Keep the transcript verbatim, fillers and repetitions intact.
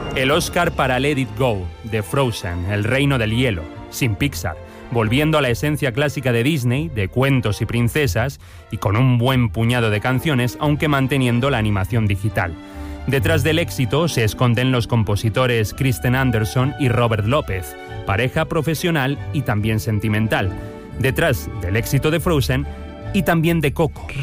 El Oscar para Let It Go, de Frozen, El reino del hielo, sin Pixar, volviendo a la esencia clásica de Disney, de cuentos y princesas, y con un buen puñado de canciones, aunque manteniendo la animación digital. Detrás del éxito se esconden los compositores Kristen Anderson y Robert López, pareja profesional y también sentimental. Detrás del éxito de Frozen y también de Coco.